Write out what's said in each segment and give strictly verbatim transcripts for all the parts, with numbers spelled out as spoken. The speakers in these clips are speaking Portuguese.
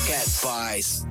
Cat Pies.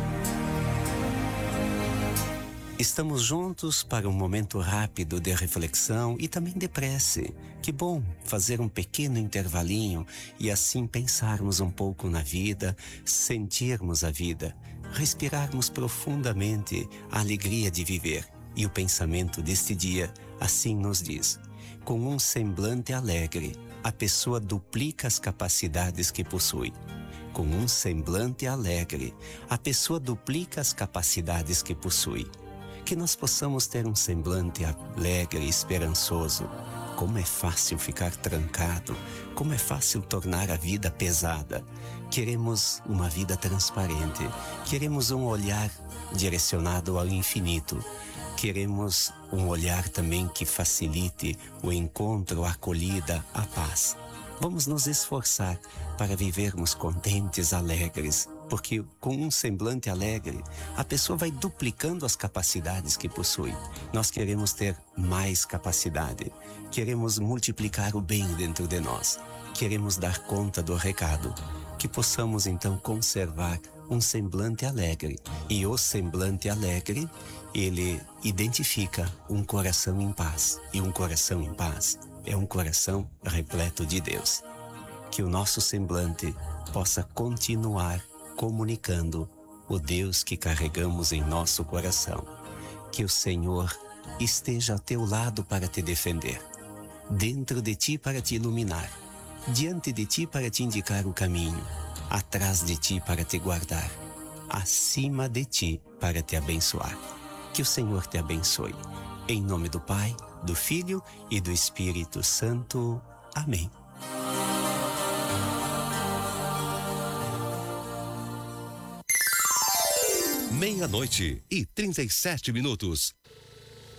Estamos juntos para um momento rápido de reflexão e também de prece. Que bom fazer um pequeno intervalinho e assim pensarmos um pouco na vida, sentirmos a vida, respirarmos profundamente a alegria de viver. E o pensamento deste dia assim nos diz: com um semblante alegre, a pessoa duplica as capacidades que possui. Com um semblante alegre, a pessoa duplica as capacidades que possui. Que nós possamos ter um semblante alegre e esperançoso. Como é fácil ficar trancado, como é fácil tornar a vida pesada. Queremos uma vida transparente, queremos um olhar direcionado ao infinito. Queremos um olhar também que facilite o encontro, a acolhida, a paz. Vamos nos esforçar para vivermos contentes, alegres, porque com um semblante alegre, a pessoa vai duplicando as capacidades que possui. Nós queremos ter mais capacidade, queremos multiplicar o bem dentro de nós, queremos dar conta do recado, que possamos então conservar um semblante alegre. E o semblante alegre, ele identifica um coração em paz, e um coração em paz é um coração repleto de Deus. Que o nosso semblante possa continuar comunicando o Deus que carregamos em nosso coração. Que o Senhor esteja ao teu lado para te defender, dentro de ti para te iluminar, diante de ti para te indicar o caminho, atrás de ti para te guardar, acima de ti para te abençoar. Que o Senhor te abençoe. Em nome do Pai, do Filho e do Espírito Santo. Amém. Meia-noite e trinta e sete minutos.